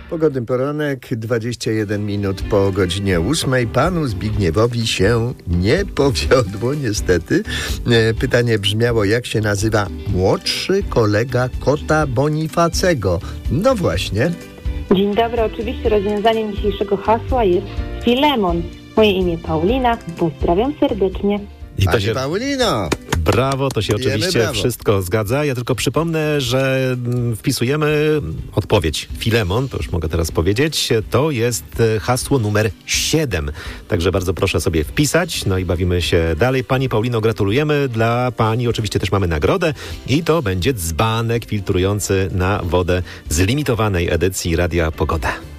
Pogodny poranek, 21 minut po godzinie 8. Panu Zbigniewowi się nie powiodło, niestety. Pytanie brzmiało, jak się nazywa młodszy kolega kota Bonifacego? No właśnie. Dzień dobry, oczywiście rozwiązaniem dzisiejszego hasła jest Filemon. Moje imię Paulina, pozdrawiam serdecznie. I to się Paulino! Brawo, to się oczywiście wszystko zgadza. Ja tylko przypomnę, że wpisujemy odpowiedź Filemon, to już mogę teraz powiedzieć, to jest hasło numer 7. Także bardzo proszę sobie wpisać, no i bawimy się dalej. Pani Paulino, gratulujemy. Dla pani oczywiście też mamy nagrodę i to będzie dzbanek filtrujący na wodę z limitowanej edycji Radia Pogoda.